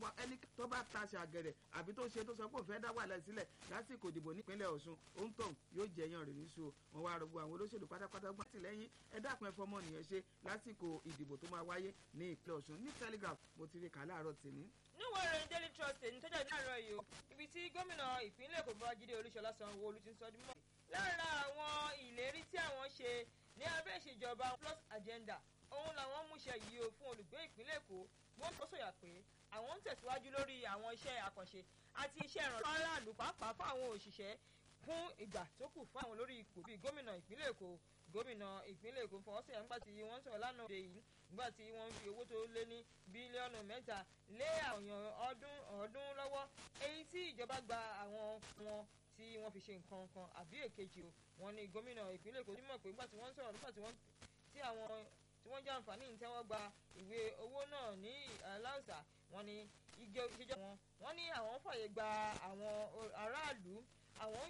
pa ẹni tó bá taṣà àgẹ̀rẹ̀ àbí tó ṣe tó sọ pé òun fẹ́ dá wàhálà sílẹ̀ lásìkò ìdìbò nípínlẹ̀ Ọ̀ṣun òun tàn yóò jẹyàn rẹ̀ níṣu wọn wá rògbò àwọn olóṣèlú pátápátá gbọ́n tìlẹ́yìn ẹ dákun ẹ fọmọnìyàn ṣe lásìkò ìdìbò tó máa wáyé ní ìpínlẹ̀ Ọ̀ṣun ní Telegraph mo ti rí kà láàárọ̀ tèmi. níwọ̀n ìròyìn Daily Trust èyí tó jáde láàárọ̀ yìí o ibi tí gómìnà ìpínlẹ̀ Èkó Babájídé Olúṣọlá Sanwó-Olú ti ń sọ dímọ̀ lára àwọn ìlérí tí àwọn ṣe ní abẹ́ ìṣèjọba plus agenda òun làwọn múṣẹ yìí o fún olùgbé ìpínlẹ̀ Èkó wọ́n tó sọ̀yà pé àwọn ń tẹ̀síwájú lórí àwọn iṣẹ́ àkànṣe àti iṣẹ́ ìrànlọ́wọ́ aráàlú pàápàá fún àwọn òṣìṣẹ́ fún ìgbà tó kù fún àwọn lórí ipò bíi gómìnà ìpínlẹ̀ Èkó gómìnà ìpínlẹ̀ Èkó fọwọ́ sọ̀yà nígbà tí wọ́n sọ̀rọ̀ lánàá òde yìí nígbà tí wọ́n fi owó tó lé ní bílíọ̀nù 3 lé àwọn ọdún lọ́wọ́ èyí tí ìjọba gba àwọn wọn tí wọ́n fi ṣe nǹkan kan àbí èkejì o wọ́n ní gómìnà ìpínlẹ̀ Èkó dímọ̀ pé nígbà tí wọ́n sọ̀rọ̀ nígbà tí wọ́n jẹ́ àǹfààní ìtẹ́wọ́ gba ìwé owó náà ní aláùsà wọ́n ní igi ìṣèjọba wọ́n ní àwọn fàyè gba àwọn aráàlú àwọn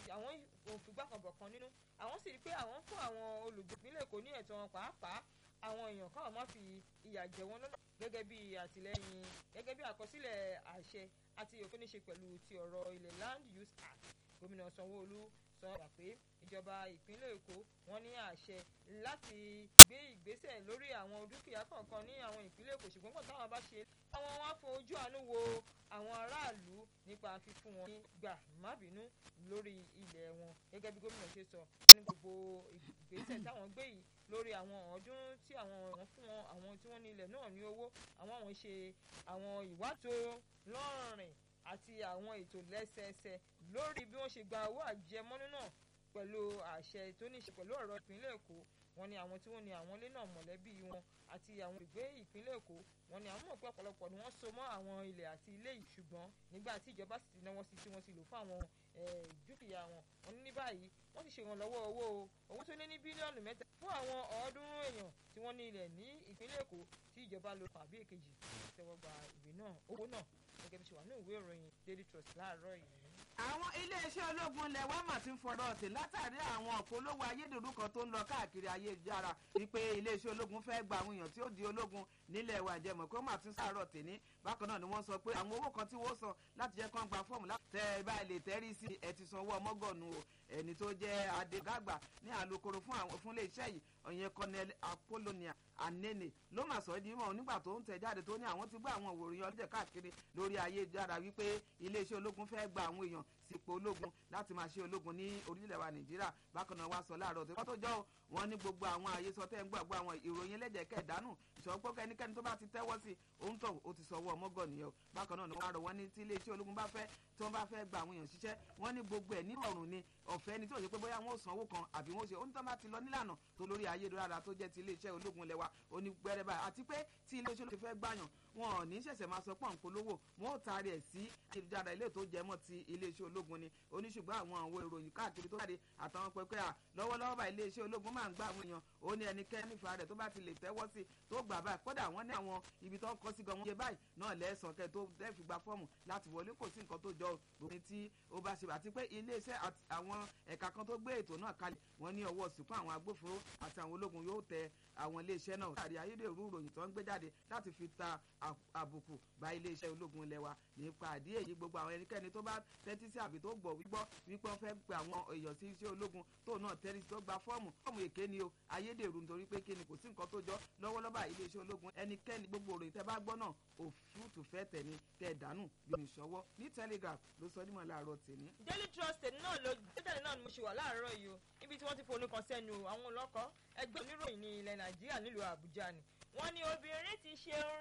òfìgbà kan bọ̀ kan nínú àwọn sì rí pé àwọn fún àwọn olùgbé ìpínlẹ̀ Èkó ní ẹ̀tọ́ wọn pàápàá àwọn èèyàn káwọn má fi ìyà jẹ wọn lọ́nà gẹ́gẹ́ bí àtìlẹ́yìn gẹ́gẹ́ bí àkọsílẹ̀ àṣẹ àti òfin ní ṣe pẹ̀lú ti ọ̀rọ̀ ilẹ̀ Land Use Act gómìnà Sanwó-Olú sọ pé ìjọba ìpínlẹ̀ Èkó wọ́n ní àṣẹ láti gbé ìgbésẹ̀ lórí àwọn dúkìá kọ̀ọ̀kan ní àwọn ìpínlẹ̀ Èkó ṣùgbọ́n pọ̀ táwọn bá ṣe àwọn wá fojú àánú wo àwọn aráàlú nípa fífún wọn ní gbà má bínú lórí ilẹ̀ wọn gẹ́gẹ́ bí gómìnà ṣe sọ ní gbogbo ìgbésẹ̀ táwọn gbé yìí lórí àwọn ọdún tí àwọn fún wọn àwọn tí wọ́n ní ilẹ̀ náà ní owó àwọn ṣe àwọn ìwádìí lọ́rìn àti àwọn ètò lẹ́sẹẹsẹ lórí bí wọ́n ṣe gba owó àjẹmọ́nú náà pẹ̀lú àṣẹ tó ní í ṣe pẹ̀lú ọ̀rọ̀ ìpínlẹ̀ Èkó wọ́n ní àwọn tí wọ́n ní àwọn ilé náà mọ̀lẹ́bí wọn àti àwọn olùgbé ìpínlẹ̀ Èkó wọ́n ní àwọn mọ̀ pé ọ̀pọ̀lọpọ̀ ni wọ́n so mọ́ àwọn ilẹ̀ àti ilé yìí ṣùgbọ́n nígbà tí ìjọba sì ti náwó sí tí wọ́n ti lò fún àwọn dúkìá wọn ní báyìí wọ́n ti ṣèrànlọ́wọ́ owó tó lé ní bílíọ̀nù 3 fún àwọn ọ̀ọ́dúnrún èèyàn tí wọ́n ní ilẹ̀ ní ìpínlẹ̀ Èkó tí ìjọba lò fún àbí èkejì tẹ́wọ́ gba ìwé náà owó náà gẹ́gẹ́ bí ṣe wà ní ìwé ìròyìn Daily Trust láàárọ̀ yìí. àwọn iléeṣẹ́ ológun ilẹ̀ wa mà ti ń fọ̀rọ̀ ọ̀tẹ̀ látàrí àwọn òpolówó ayédèrú kan tó ń lọ káàkiri ayélujára wípé iléeṣẹ́ ológun fẹ́ gba àwọn èèyàn tí ó di ológun nílẹ̀ wa jẹ́mọ̀ kó mà ti ń sàárọ̀ tèní bákan náà ni wọ́n sọ pé àwọn owó kan tí wọ́n san láti jẹ́ kán gba fọ́ọ̀mù láti tẹ́ ẹ bá lè tẹ́rí sí ẹ ti san owó ọmọgọ́nù o ẹni tó jẹ́ adégàgbà ní alukoro fún iléeṣẹ́ yìí ọ̀yẹn Colonel Apollonia Anene ló mà sọ di mọ̀ nígbà tó ń tẹ̀ jáde tó ní àwọn ti gbọ́ àwọn òwòrán ọlọ́jẹ̀ káàkiri lórí ayélujára wípé iléeṣẹ́ ológun fẹ́ gba àwọn èèyàn sípò ológun láti máa ṣe ológun ní orílẹ̀ wa Nàìjíríà bákan náà wá sọ láàárọ̀ tó kọ́ tó jọ wọn ní gbogbo àwọn àhesọ tẹ́ ń gbàgbọ́ àwọn ìròyìn ẹlẹ́jẹ̀ kẹ̀dánù ìṣọ̀pọ̀ kẹ́nikẹ́ni tó bá ti tẹ́wọ́ sí òun tó o ti sọ̀wọ́ ọmọgọ̀ nìyẹn o bákan náà wọ́n á rọ̀ wọ́n ní tí iléeṣẹ́ ológun bá fẹ́ tí wọ́n bá fẹ́ gba àwọn èèyàn ṣiṣẹ́ wọ́n ní gbogbo ẹ̀ nírọ̀rùn ni ọ̀fẹ́ ni tí ò ṣe pé bóyá wọ́n ò sanwó kan àbí wọ́n ṣe onítọ́ bá ti lọ nílànà tó lórí ayélujára tó jẹ́ ti iléeṣẹ́ ológun lẹ́wà onígbẹ́rẹ́ báyìí àti pé tí iléeṣẹ́ ológun fẹ́ gbàyàn wọn ò ní ṣẹ̀ṣẹ̀ máa sọ pọ̀ ń polówó wọn ò taari ẹ̀ sí ayélujára ilé tó jẹ́ mọ́ ti iléeṣẹ́ ológun ni oníṣùgbọ́n àwọn ìròyìn káàkiri tó jáde àtàwọn pẹpẹ à lọ́wọ́lọ́wọ́ bá iléeṣẹ́ ológun máa ń gbà àwọn èèyàn ó ní ẹnikẹ́ni nífa rẹ̀ tó bá ti lè tẹ́wọ́ sí tó gbà báyìí kódà wọ́n ní àwọn ibi tó ń kọ́ sí gan wọ́n yé báyìí náà lẹ́sàn kẹ́ tó dẹ́ fi gba fọ́ọ̀mù láti wọlé kò sí nǹkan tó jọ òfin tí ó bá ṣe àti pé iléeṣẹ́ àwọn ẹ̀ka kan tó gbé ètò náà kalẹ̀ wọ́n ní ọwọ́ sìnkú àwọn agbófinró àti àwọn ológun yóò tẹ àwọn iléeṣẹ́ náà látàrí ayédèrú ìròyìn tó ń gbé jáde láti fi ta àbùkù bá iléeṣẹ́ ológun ilẹ̀ wa nípa àdí èyí gbogbo àwọn ẹnikẹ́ni tó bá tẹ́tí sí àbí tó gbọ́ wípé wọ́n fẹ́ pe àwọn èèyàn sí iṣẹ́ ológun tó náà tẹ́rí tó gba fọ́ọ̀mù èké ni o ayédèrú nítorí pé kíni kò sí nǹkan tó jọ lọ́wọ́lọ́wọ́ iléeṣẹ́ ológun ẹnikẹ́ni gbogbo òròyìn tẹ́ bá gbọ́ náà òfúrufú fẹ́ tẹ̀ ní kẹ́ ẹ̀ dànù bí ìṣọwọ́ ní Telegraph ló sọ nímọ̀ láàárọ̀ tèmi. Daily Trust náà ló tẹ́tẹ̀lé náà ni mo ṣe wà láàárọ̀ yìí o níbi tí wọ́n ti foni kan sẹ́nu àwọn olọ́kọ́ ẹgbẹ́ oníròyìn ní ilẹ̀ Nàìjíríà nílùú Àbújá ni wọ́n ní obìnrin ti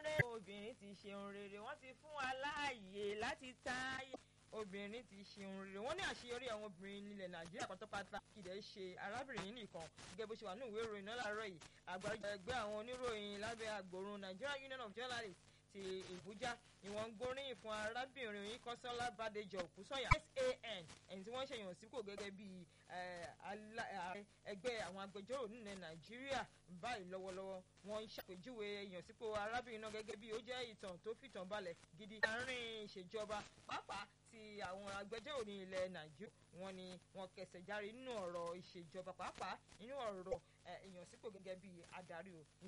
ṣeun rere wọ́n ti fún wa láàyè láti táyé obìnrin ti ṣeun rere wọ́n ní àṣeyọrí àwọn obìnrin nílẹ̀ Nàìjíríà pátápátá kìdẹ̀ ṣe arábìnrin yìí nìkan gẹ́gẹ́ bó ṣe wà ní ìwé ìròyìn náà láàárọ̀ yìí àgbáríjọ ẹgbẹ́ àwọn oníròyìn lábẹ́ àgbòrun Nigeria Union of Journalists ti Ìbújá ni wọ́n ń gbóríyìn fún arábìnrin yìí Kọ́sọ́lá Bádéjọ Òkúsọ̀yà SAN ẹni tí wọ́n ṣèyàn sípò gẹ́gẹ́ bí ẹgbẹ́ àwọn agbẹjọ́rò nílẹ̀ Nàìjíríà báyìí lọ́wọ́lọ́wọ́ wọ́n ń ṣàpèjúwe ìyànsípò arábìnrin náà gẹ́gẹ́ bí ó jẹ́ ìtàn tó fìtàn balẹ̀ gidi láàrin ìṣèjọba pàápàá ti àwọn agbẹjọ́rò ní ilẹ̀ Nàìjíríà wọ́n ní wọ́n kẹsẹ̀ járe nínú ọ̀rọ̀ ìṣèjọba pàápàá nínú ọ̀rọ̀ ìyànsípò gẹ́gẹ́ bí adarí o